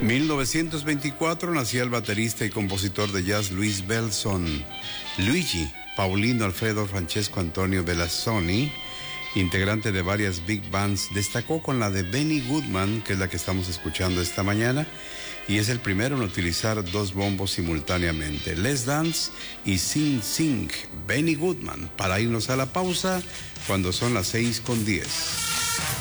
1924 nacía el baterista y compositor de jazz Luis Belson. Luigi Paulino Alfredo Francesco Antonio Belazzoni, integrante de varias big bands, destacó con la de Benny Goodman, que es la que estamos escuchando esta mañana, y es el primero en utilizar dos bombos simultáneamente, Let's Dance y Sing Sing, Benny Goodman, para irnos a la pausa cuando son las 6:10.